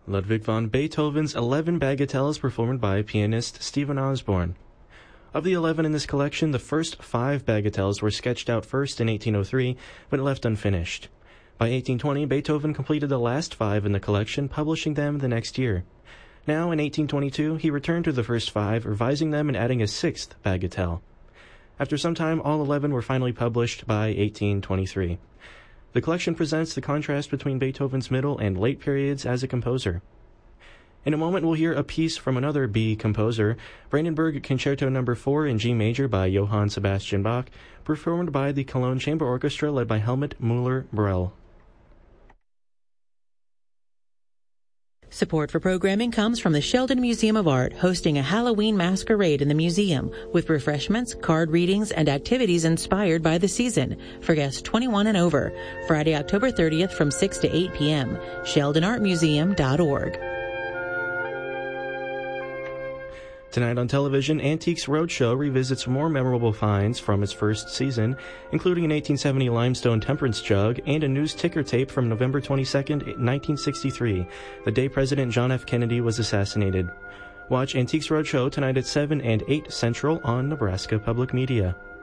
Ludwig van Beethoven's 11 bagatelles performed by pianist Stephen Osborne. Of the 11 in this collection, the first 5 bagatelles were sketched out first in 1803, but left unfinished. By 1820, Beethoven completed the last 5 in the collection, publishing them the next year. Now, in 1822, he returned to the first 5, revising them and adding a 6th bagatelle. After some time, all 11 were finally published by 1823. The collection presents the contrast between Beethoven's middle and late periods as a composer. In a moment, we'll hear a piece from another B composer, Brandenburg Concerto No. 4 in G major by Johann Sebastian Bach, performed by the Cologne Chamber Orchestra led by Helmut Müller-Brell. Support for programming comes from the Sheldon Museum of Art, hosting a Halloween masquerade in the museum with refreshments, card readings, and activities inspired by the season for guests 21 and over. Friday, October 30th from 6 to 8 p.m. SheldonArtMuseum.org. Tonight on television, Antiques Roadshow revisits more memorable finds from its first season, including an 1870 limestone temperance jug and a news ticker tape from November 22, 1963, the day President John F. Kennedy was assassinated. Watch Antiques Roadshow tonight at 7 and 8 Central on Nebraska Public Media.